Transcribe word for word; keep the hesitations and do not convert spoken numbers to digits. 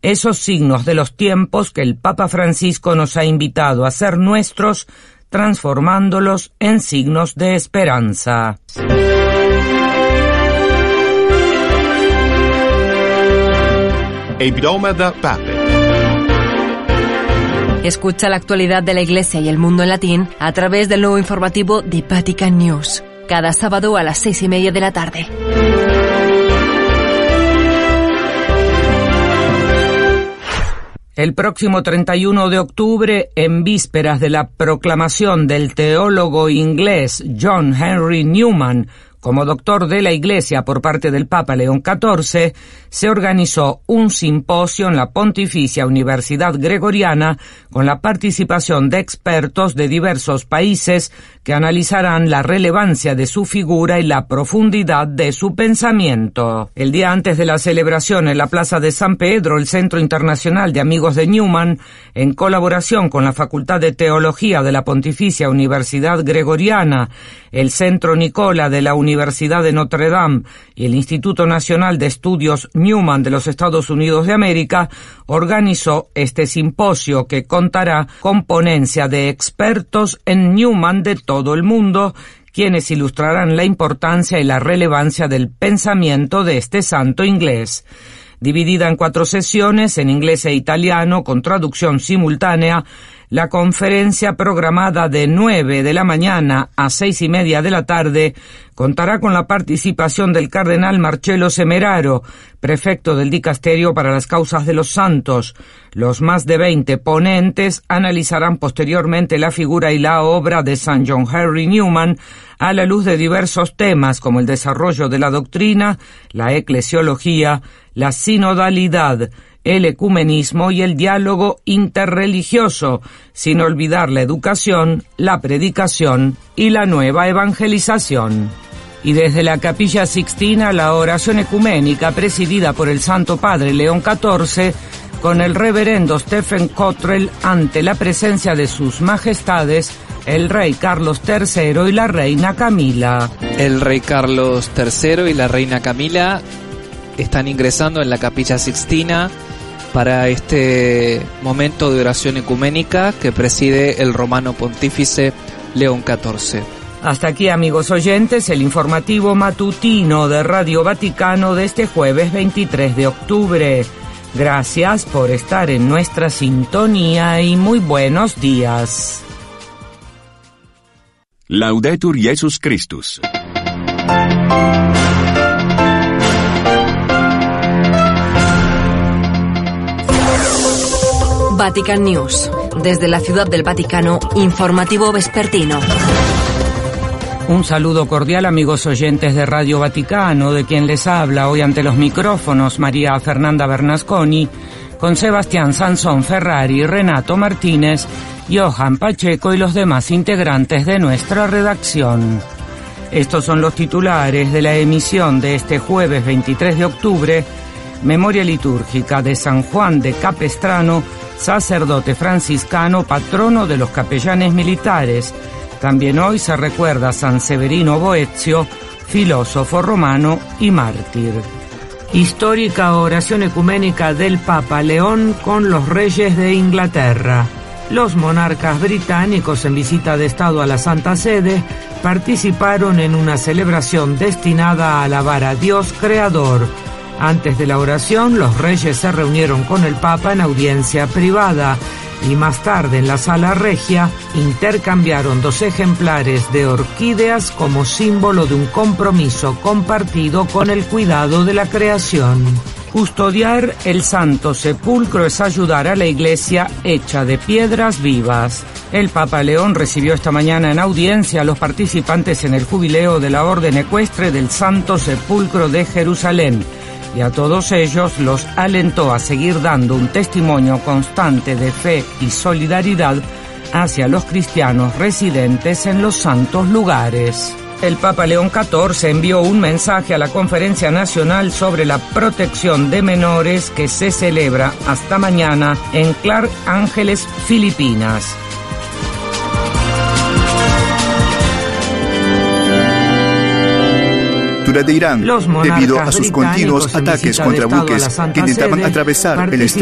esos signos de los tiempos que el Papa Francisco nos ha invitado a hacer nuestros, transformándolos en signos de esperanza. Hebdomada Pape. Escucha la actualidad de la Iglesia y el mundo en latín a través del nuevo informativo de Vatican News, cada sábado a las seis y media de la tarde. El próximo treinta y uno de octubre, en vísperas de la proclamación del teólogo inglés John Henry Newman como doctor de la Iglesia por parte del Papa León catorce, se organizó un simposio en la Pontificia Universidad Gregoriana con la participación de expertos de diversos países que analizarán la relevancia de su figura y la profundidad de su pensamiento. El día antes de la celebración en la Plaza de San Pedro, el Centro Internacional de Amigos de Newman, en colaboración con la Facultad de Teología de la Pontificia Universidad Gregoriana, el Centro Nicola de la Universidad de Notre Dame y el Instituto Nacional de Estudios Newman de los Estados Unidos de América, organizó este simposio que contará con ponencia de expertos en Newman de todo el mundo, quienes ilustrarán la importancia y la relevancia del pensamiento de este santo inglés. Dividida en cuatro sesiones, en inglés e italiano, con traducción simultánea, la conferencia, programada de nueve de la mañana a seis y media de la tarde, contará con la participación del cardenal Marcello Semeraro, prefecto del Dicasterio para las Causas de los Santos. Los más de veinte ponentes analizarán posteriormente la figura y la obra de San John Henry Newman a la luz de diversos temas como el desarrollo de la doctrina, la eclesiología, la sinodalidad, el ecumenismo y el diálogo interreligioso, sin olvidar la educación, la predicación y la nueva evangelización. Y desde la Capilla Sixtina, la oración ecuménica presidida por el Santo Padre León catorce, con el reverendo Stephen Cottrell ante la presencia de sus majestades, el rey Carlos tercero y la reina Camila. El rey Carlos tercero y la reina Camila están ingresando en la Capilla Sixtina para este momento de oración ecuménica que preside el romano pontífice León catorce. Hasta aquí, amigos oyentes, el informativo matutino de Radio Vaticano de este jueves veintitrés de octubre. Gracias por estar en nuestra sintonía y muy buenos días. Laudetur Jesus Christus. Vatican News. Desde la Ciudad del Vaticano, informativo vespertino. Un saludo cordial, amigos oyentes de Radio Vaticano, de quien les habla hoy ante los micrófonos María Fernanda Bernasconi, con Sebastián Sansón Ferrari, Renato Martínez, Johan Pacheco y los demás integrantes de nuestra redacción. Estos son los titulares de la emisión de este jueves veintitrés de octubre, memoria litúrgica de San Juan de Capestrano, sacerdote franciscano, patrono de los capellanes militares. También hoy se recuerda a San Severino Boezio, filósofo romano y mártir. Histórica oración ecuménica del Papa León con los reyes de Inglaterra. Los monarcas británicos en visita de Estado a la Santa Sede participaron en una celebración destinada a alabar a Dios Creador. Antes de la oración, los reyes se reunieron con el Papa en audiencia privada y más tarde en la Sala Regia intercambiaron dos ejemplares de orquídeas como símbolo de un compromiso compartido con el cuidado de la creación. Custodiar el Santo Sepulcro es ayudar a la Iglesia hecha de piedras vivas. El Papa León recibió esta mañana en audiencia a los participantes en el jubileo de la Orden Ecuestre del Santo Sepulcro de Jerusalén, y a todos ellos los alentó a seguir dando un testimonio constante de fe y solidaridad hacia los cristianos residentes en los santos lugares. El Papa León catorce envió un mensaje a la Conferencia Nacional sobre la Protección de Menores que se celebra hasta mañana en Clark Ángeles, Filipinas. De Irán, Los debido a sus continuos ataques contra buques que intentaban atravesar el estrecho